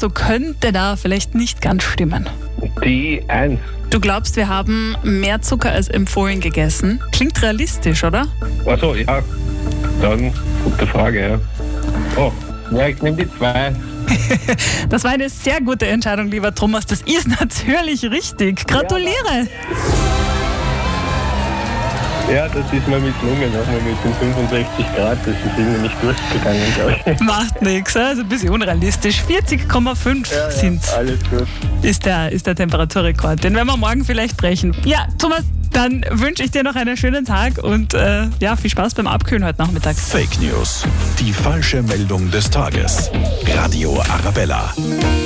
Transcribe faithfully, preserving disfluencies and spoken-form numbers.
so könnte da vielleicht nicht ganz stimmen. Die eins. Du glaubst, wir haben mehr Zucker als empfohlen gegessen? Klingt realistisch, oder? Achso, ja. Dann, gute Frage, ja. Oh, ja, ich nehme die zwei. Das war eine sehr gute Entscheidung, lieber Thomas. Das ist natürlich richtig. Gratuliere! Ja, das ist mir misslungen, nochmal mit den fünfundsechzig Grad, das ist irgendwie nicht durchgegangen, glaube ich. Macht nichts, also ein bisschen unrealistisch. vierzig Komma fünf Ja, ja, sind, alles gut. ist der, ist der Temperaturrekord. Den werden wir morgen vielleicht brechen. Ja, Thomas, dann wünsche ich dir noch einen schönen Tag und äh, ja, viel Spaß beim Abkühlen heute Nachmittag. Fake News. Die falsche Meldung des Tages. Radio Arabella.